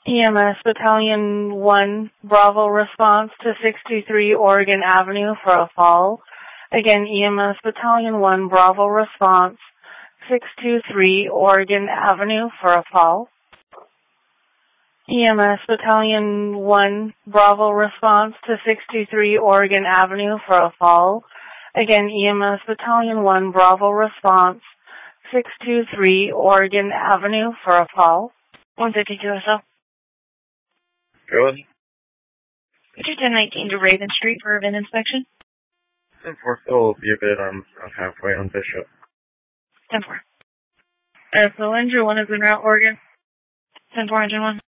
EMS Battalion 1, Bravo response to 623 Oregon Avenue for a fall. Again, EMS Battalion 1, Bravo response, 623 Oregon Avenue for a fall. EMS Battalion 1, Bravo response to 623 Oregon Avenue for a fall. Again, EMS Battalion 1, Bravo response, 623 Oregon Avenue for a fall. 152 SL. Go ahead. Could you 1019 to Raven Street for a VIN inspection? 10-4, still be a bit halfway on Bishop. 10-4. So engine 1 is en route, Oregon. 10-4, engine 1.